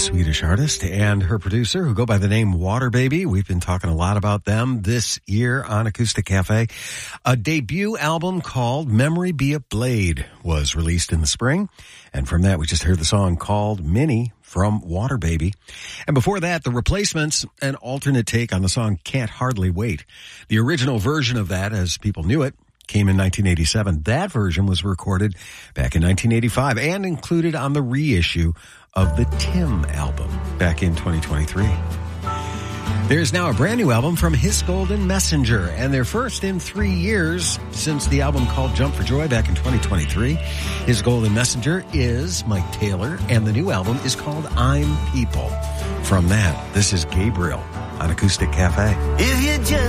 Swedish artist and her producer who go by the name Waterbaby. We've been talking a lot about them this year on Acoustic Cafe. A debut album called Memory Be a Blade was released in the spring. And from that, we just heard the song called Minnie from Waterbaby. And before that, The Replacements, an alternate take on the song Can't Hardly Wait. The original version of that, as people knew it, came in 1987. That version was recorded back in 1985 and included on the reissue of the Tim album back in 2023. There's now a brand new album from His Golden Messenger, and their first in 3 years since the album called Jump for Joy back in 2023. His Golden Messenger is Mike Taylor, and the new album is called I'm People. From that, this is Gabriel on Acoustic Cafe. If you just